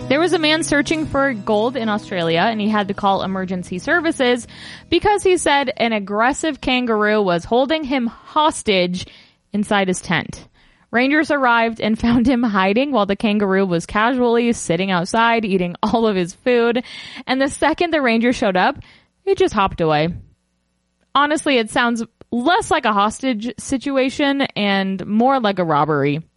There was a man searching for gold in Australia, and he had to call emergency services because he said an aggressive kangaroo was holding him hostage inside his tent. Rangers arrived and found him hiding while the kangaroo was casually sitting outside eating all of his food. And the second the ranger showed up, it just hopped away. Honestly, it sounds less like a hostage situation and more like a robbery.